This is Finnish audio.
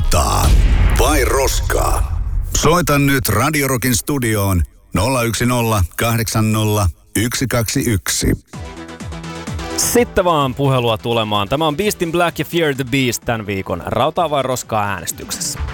Rautaa vai roskaa? Soita nyt Radio Rockin studioon 010 80 121. Sitten vaan puhelua tulemaan. Tämä on Beast in Black ja Fear the Beast tämän viikon Rautaa vai roskaa äänestyksessä.